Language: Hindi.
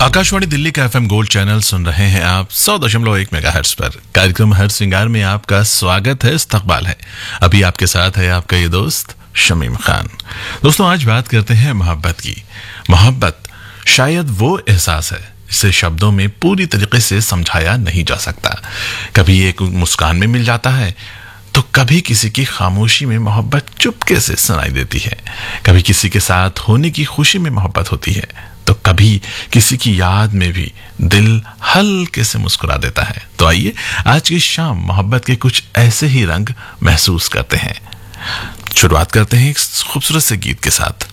आकाशवाणी दिल्ली का एफएम गोल्ड चैनल सुन रहे हैं आप 100.1 मेगाहर्ट्ज पर। कार्यक्रम हर श्रृंगार में आपका स्वागत है, इस्तकबाल है। अभी आपके साथ है आपका ये दोस्त शमीम खान। दोस्तों, आज बात करते हैं मोहब्बत की। मोहब्बत शायद वो एहसास है जिसे शब्दों में पूरी तरीके से समझाया नहीं जा सकता। कभी एक मुस्कान में मिल जाता है, तो कभी किसी की खामोशी में मोहब्बत चुपके से सुनाई देती है। कभी किसी के साथ होने की खुशी में मोहब्बत होती है, तो कभी किसी की याद में भी दिल हल्के से मुस्कुरा देता है। तो आइए आज की शाम मोहब्बत के कुछ ऐसे ही रंग महसूस करते हैं। शुरुआत करते हैं एक खूबसूरत से गीत के साथ।